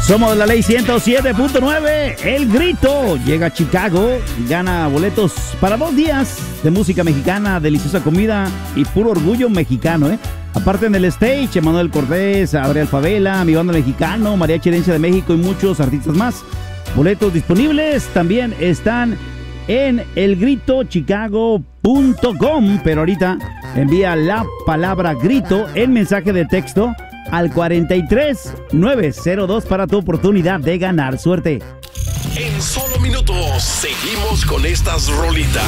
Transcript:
Somos la ley 107.9. El Grito llega a Chicago. Gana boletos para 2 días de música mexicana, deliciosa comida y puro orgullo mexicano, Aparte en el stage, Emanuel Cortés, Adriel Favela, Mi Banda Mexicano, Mariachi Herencia de México y muchos artistas más. Boletos disponibles también están en elgritochicago.com. Pero ahorita envía la palabra grito en mensaje de texto al 43902 para tu oportunidad de ganar. Suerte. En solo minutos seguimos con estas rolitas.